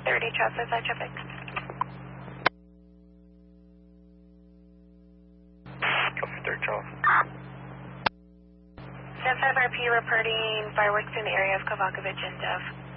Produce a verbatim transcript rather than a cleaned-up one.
thirty, traffic, side traffic. Copy third, Charles. seven five R P reporting fireworks in the area of Kovakovich and Dove.